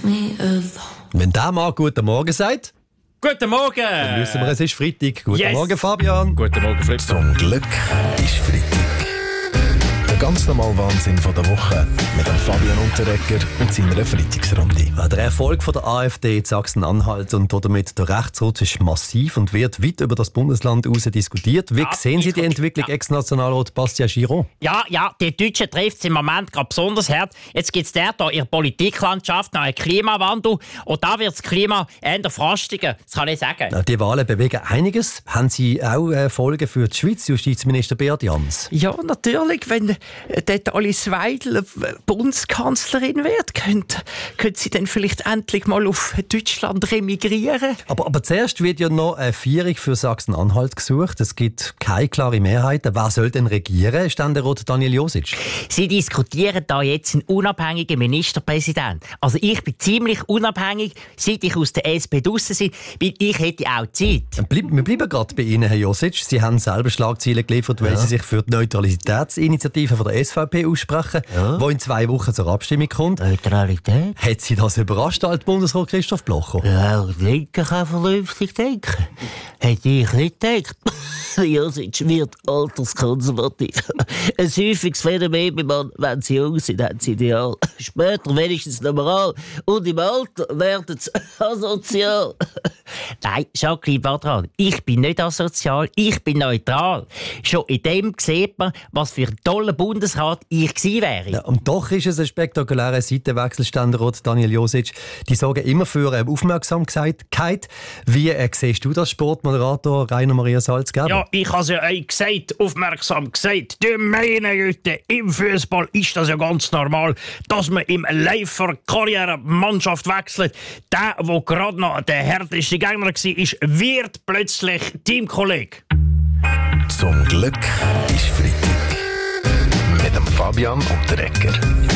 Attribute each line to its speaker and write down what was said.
Speaker 1: me alone.
Speaker 2: Wenn der Mann «Guten Morgen» sagt,
Speaker 3: Guten Morgen!
Speaker 2: dann wissen wir, es ist Freitag. Guten
Speaker 3: Yes.
Speaker 2: Morgen, Fabian.
Speaker 3: Guten Morgen, Fritz.
Speaker 4: Zum Glück ist Freitag. Der ganz normale Wahnsinn von der Woche mit dem Fabian Unterrecker und seiner Freitagsrunde.
Speaker 2: Der Erfolg von der AfD in Sachsen-Anhalt und damit der Rechtsruck ist massiv und wird weit über das Bundesland hinaus diskutiert. Wie sehen Sie die Entwicklung Ex-Nationalrat Bastien Giron?
Speaker 5: Ja, die Deutschen trifft es im Moment gerade besonders hart. Jetzt gibt es dort in der Politiklandschaft noch einen Klimawandel und da wird das Klima eher frostiger, das kann ich sagen.
Speaker 2: Die Wahlen bewegen einiges. Haben Sie auch Folgen für die Schweiz, Justizminister Beat Jans?
Speaker 6: Ja, natürlich. Wenn dort Alice Weidel Bundeskanzlerin wird, könnte sie dann vielleicht endlich mal auf Deutschland remigrieren.
Speaker 2: Aber zuerst wird ja noch eine Vierung für Sachsen-Anhalt gesucht. Es gibt keine klare Mehrheit. Wer soll denn regieren? Ständerat Daniel Josic.
Speaker 5: Sie diskutieren da jetzt einen unabhängigen Ministerpräsident. Also ich bin ziemlich unabhängig, seit ich aus der SP draussen bin, weil ich hätte auch Zeit.
Speaker 2: Wir bleiben gerade bei Ihnen, Herr Josic. Sie haben selber Schlagzeilen geliefert, weil Sie sich für die Neutralitätsinitiative von der SVP aussprechen, die in 2 Wochen zur Abstimmung kommt.
Speaker 5: Neutralität?
Speaker 2: Hat Sie das überrascht, Altbundesrat Christoph Blocher?
Speaker 5: Ja, denken kann vernünftig denken. Hätte ich nicht gedacht. Josic wird alterskonservativ. Ein häufiges Phänomen bei Mann, wenn sie jung sind, haben sie Ideal. Später wenigstens noch moral. Und im Alter werden sie asozial. Nein, Jacqueline Badran, ich bin nicht asozial, ich bin neutral. Schon in dem sieht man, was für ein toller Bundesrat ich gewesen wäre.
Speaker 2: Ja, und doch ist es ein spektakulärer Seitenwechsel, Ständerat Daniel Josic. Die sorgen immer für Aufmerksamkeit. Wie siehst du das, Sportmoderator Rainer Maria Salzgeber?
Speaker 3: Ja, ich habe es ja euch gesagt, aufmerksam gesagt. Die meine Güte, im Fußball ist das ja ganz normal, dass man im Laufe Karriere Mannschaft wechselt. Der gerade noch der härteste Gegner war, wird plötzlich Teamkollege.
Speaker 4: Zum Glück ist Freitag. Mit dem Fabian Unterrecker.